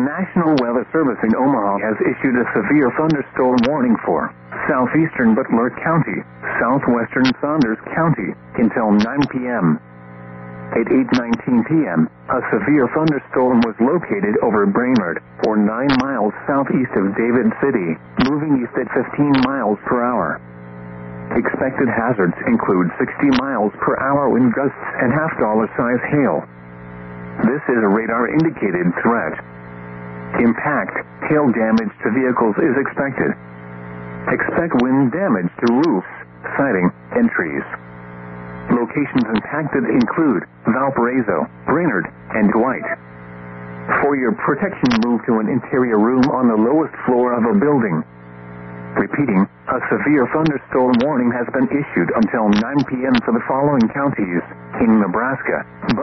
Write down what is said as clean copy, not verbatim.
National Weather Service in Omaha has issued a severe thunderstorm warning for southeastern Butler County, southwestern Saunders County, until 9 p.m. At 8:19 p.m., a severe thunderstorm was located over Brainerd, or 9 miles southeast of David City, moving east at 15 miles per hour. Expected hazards include 60 miles per hour wind gusts and half-dollar-size hail. This is a radar-indicated threat. Impact, hail damage to vehicles is expected. Expect wind damage to roofs, siding, and trees. Locations impacted include Valparaiso, Brainerd, and Dwight. For your protection, move to an interior room on the lowest floor of a building. Repeating, a severe thunderstorm warning has been issued until 9 p.m. for the following counties: King, Nebraska,